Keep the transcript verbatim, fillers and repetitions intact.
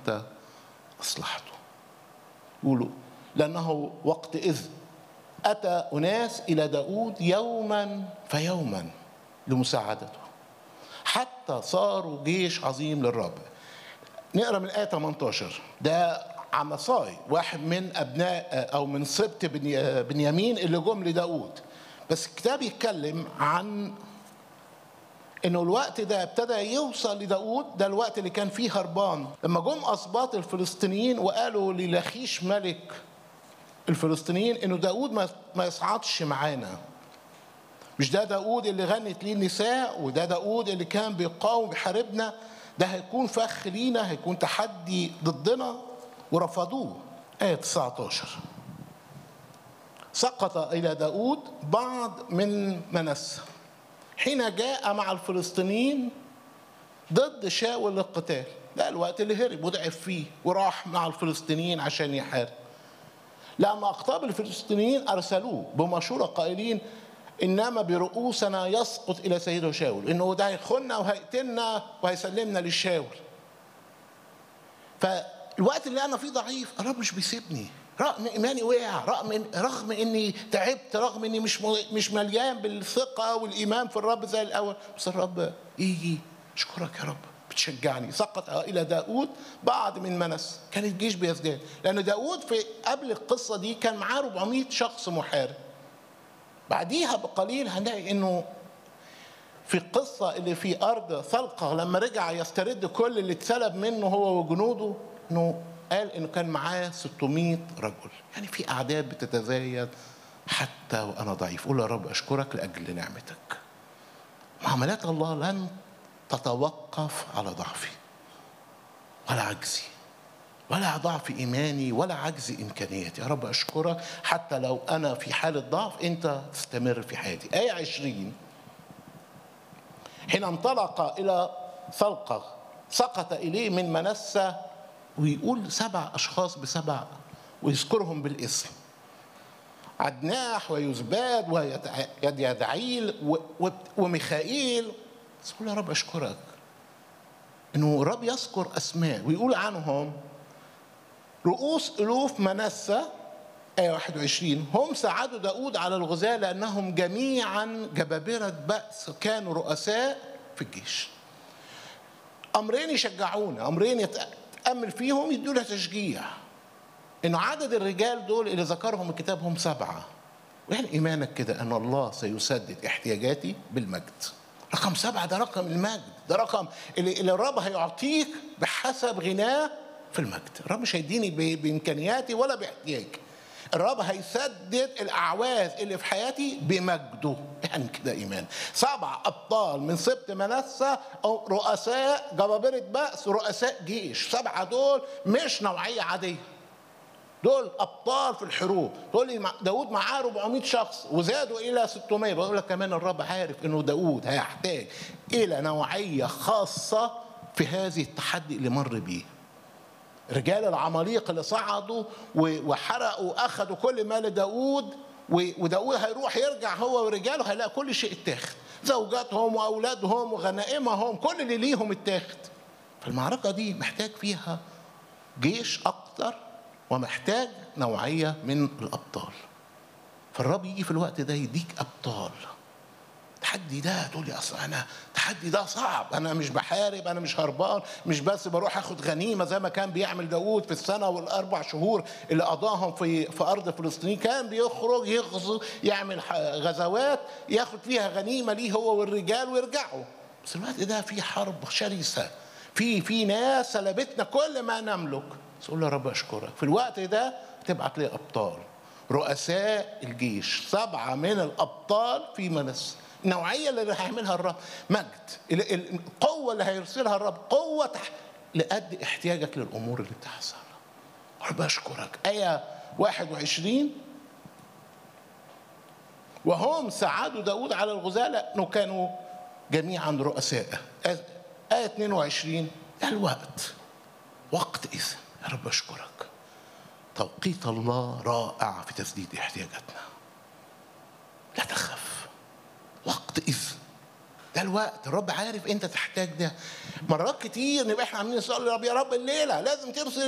أنت أصلحته. يقولوا لأنه وقت إذ أتى أناس إلى داود يوما فيوما لمساعدته حتى صاروا جيش عظيم للرب. نقرأ من الآية ثمانية عشر. ده عمصاي واحد من أبناء أو من سبط بنيامين اللي جم لداود، بس الكتاب يتكلم عن إنه الوقت ده ابتدى يوصل لداود. ده الوقت اللي كان فيه هربان لما جم أسباط الفلسطينيين وقالوا للخيش ملك الفلسطينيين إنه داود ما يصعدش معانا. مش ده داود اللي غنت ليه النساء، وده داود اللي كان بيقاوم بيحاربنا، ده هيكون فخ لينا، هيكون تحدي ضدنا، ورفضوه. آية تسعة عشر. سقط إلى داود بعض من منسى حين جاء مع الفلسطينيين ضد شاول للقتال. ده الوقت اللي هرب وضعف فيه وراح مع الفلسطينيين عشان يحارب. لما أقطاب الفلسطينيين أرسلوه بمشورة قائلين إنما برؤوسنا يسقط إلى سيده شاول، إنه ده هيخوننا وهيقتلنا وهيسلمنا للشاول. فالوقت اللي أنا فيه ضعيف الرب مش بيسيبني رغم إيماني وقع، رغم رغم إني تعبت، رغم إني مش مش مليان بالثقة والإيمان في الرب زي الأول، بس الرب يجي أشكرك يا رب بتشجعني. سقط إلى داود بعض من منس. كان الجيش بيزداد، لأن داود في قبل القصة دي كان معاه أربعمائة شخص محارب. بعديها بقليل هنلاقي إنه في القصة اللي في أرض ثلقة لما رجع يسترد كل اللي اتسلب منه هو وجنوده، إنه قال إنه كان معاه ستمائة رجل. يعني في أعداد بتتزايد حتى وأنا ضعيف. قول يا رب أشكرك لأجل نعمتك. معاملات الله لن تتوقف على ضعفي ولا عجزي ولا ضعف إيماني ولا عجز إمكانياتي. يا رب أشكرك حتى لو أنا في حالة ضعف أنت تستمر في حياتي. آية عشرين. حين انطلق إلى ثلقة سقط إليه من منسى، ويقول سبع أشخاص بسبع ويذكرهم بالاسم: عدناح ويزباد ويدعيل وميخائيل. قول يا رب أشكرك إنه الرب يذكر أسماء ويقول عنهم رؤوس ألوف منسى. آية واحد وعشرين. هم ساعدوا داود على الغزاة لأنهم جميعا جبابرة بأس كانوا رؤساء في الجيش. أمرين يشجعونا، أمرين يتأمل فيهم يدونا تشجيع، إنه عدد الرجال دول اللي ذكرهم الكتاب هم سبعة. ويعني إيمانك كده أن الله سيسدد احتياجاتي بالمجد. رقم سبعة ده رقم المجد، ده رقم اللي, اللي الرب هيعطيك بحسب غناه في المجد. الرب مش هيديني بإمكانياتي ولا باحتياجي، الرب هيسدد الأعواز اللي في حياتي بمجده. يعني كده إيمان. سبع أبطال من سبط منسى أو رؤساء جبابرة بأس، رؤساء جيش. سبعة دول مش نوعية عادية، دول أبطال في الحروب. دول داود معاه أربعمائة شخص وزادوا إلى ستمائة. بقول لك كمان الرب عارف إنه داود هيحتاج إلى نوعية خاصة في هذه التحدي اللي مر بيه. رجال العماليق اللي صعدوا وحرقوا أخذوا كل مال داود، وداود هيروح يرجع هو ورجاله هيلاقي كل شيء اتاخد، زوجاتهم وأولادهم وغنائمهم، كل اللي ليهم اتاخد. فالمعركة دي محتاج فيها جيش أكتر ومحتاج نوعية من الأبطال. فالرب يجي في الوقت ده يديك أبطال. التحدي ده تقول لي أصلا أنا التحدي ده صعب، أنا مش بحارب، أنا مش هربان، مش بس بروح أخد غنيمة زي ما كان بيعمل داود في السنة والأربع شهور اللي قضاهم في في أرض فلسطين. كان بيخرج يغزو، يعمل غزوات ياخد فيها غنيمة ليه هو والرجال ويرجعوا. بس الوقت ده في حرب شرسة، في في ناس سلبتنا كل ما نملك. بس قول يا رب أشكرك في الوقت ده تبعت لي أبطال رؤساء الجيش. سبعة من الأبطال في منسى. النوعية اللي هيعملها الرب مجد، القوة اللي هيرسلها الرب قوة لقد احتياجك للأمور اللي بتحصل. رب أشكرك. آية واحد وعشرين. وهم ساعدوا داود على الغزاة لأنه كانوا جميعا رؤساء. آية اثنين وعشرين. الوقت وقت إذن. يا رب أشكرك. توقيت الله رائع في تسديد احتياجاتنا. لا تخف. وقت إذن ده الوقت، الرب عارف انت تحتاج ده. مرات كتير نبقى احنا عاملين نصلي، يا رب يا رب الليله لازم ترسل